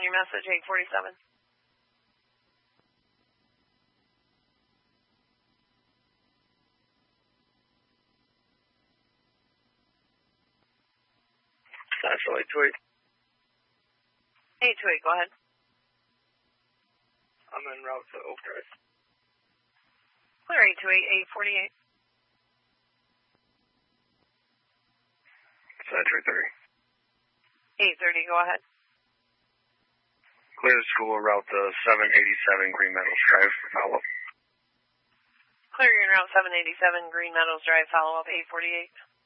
your message, 847. Central 828. 828, go ahead. I'm en route to Oak Drive. Clear 828, 848. Century 30. 830, go ahead. Clear to school route to 787 Green Meadows Drive for follow-up. Clear your route 787 Green Meadows Drive, follow-up 848.